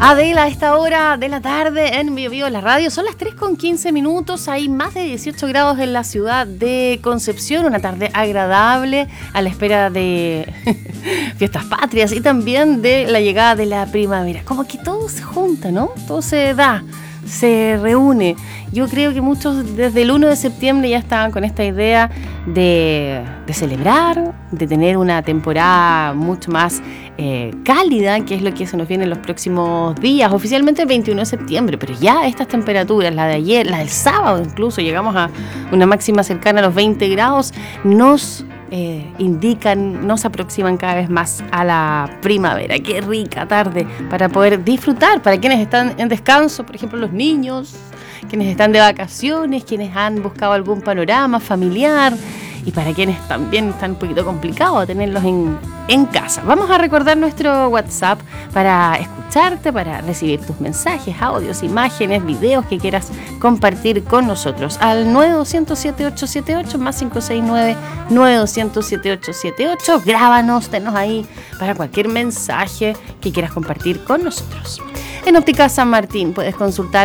Adela, a esta hora de la tarde en Bio la radio, son las 3:15. Hay más de 18 grados en la ciudad de Concepción, una tarde agradable a la espera de fiestas patrias y también de la llegada de la primavera. Como que todo se junta, ¿no? Todo se da, se reúne. Yo creo que muchos desde el 1 de septiembre ya estaban con esta idea de celebrar, de tener una temporada mucho más cálida, que es lo que se nos viene en los próximos días, oficialmente el 21 de septiembre, pero ya estas temperaturas, la de ayer, la del sábado incluso, llegamos a una máxima cercana a los 20 grados, nos indican, nos aproximan cada vez más a la primavera. Qué rica tarde para poder disfrutar, para quienes están en descanso, por ejemplo los niños, quienes están de vacaciones, quienes han buscado algún panorama familiar y para quienes también están un poquito complicado tenerlos en casa. Vamos a recordar nuestro WhatsApp para escucharte, para recibir tus mensajes, audios, imágenes, videos que quieras compartir con nosotros al 920-7878 más 569 920-7878. Grábanos, tenos ahí para cualquier mensaje que quieras compartir con nosotros. En Óptica San Martín puedes consultar